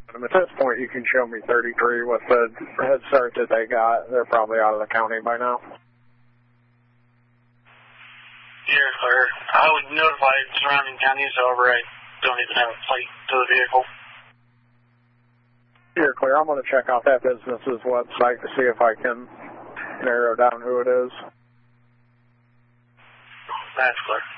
At this point, you can show me 33 with the head start that they got. They're probably out of the county by now. You're clear. I would notify surrounding counties, however, I don't even have a plate to the vehicle. You're clear. I'm going to check out that business's website to see if I can narrow down who it is. That's clear.